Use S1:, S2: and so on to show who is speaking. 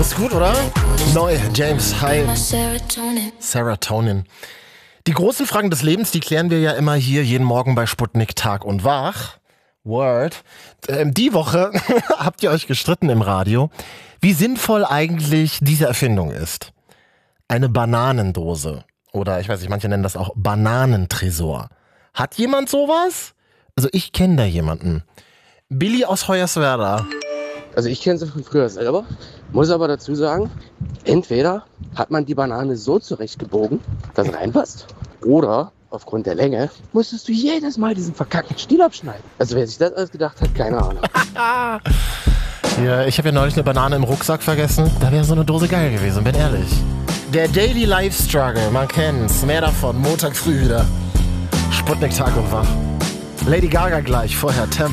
S1: Ist gut, oder? Neu, James, hi. Serotonin. Die großen Fragen des Lebens, die klären wir ja immer hier jeden Morgen bei Sputnik Tag und Wach. Word. Die Woche habt ihr euch gestritten im Radio, wie sinnvoll eigentlich diese Erfindung ist. Eine Bananendose. Oder ich weiß nicht, manche nennen das auch Bananentresor. Hat jemand sowas? Also ich kenne da jemanden. Billy aus Hoyerswerda.
S2: Also ich kenne sie von früher selber, muss aber dazu sagen, entweder hat man die Banane so zurechtgebogen, dass es reinpasst, oder aufgrund der Länge musstest du jedes Mal diesen verkackten Stiel abschneiden. Also wer sich das alles gedacht hat, keine Ahnung.
S1: Ja, ich habe ja neulich eine Banane im Rucksack vergessen. Da wäre so eine Dose geil gewesen, bin ehrlich. Der Daily Life Struggle, man kennt's. Mehr davon, Montag früh wieder. Sputnik Tag und Wach. Lady Gaga gleich, vorher Tempo.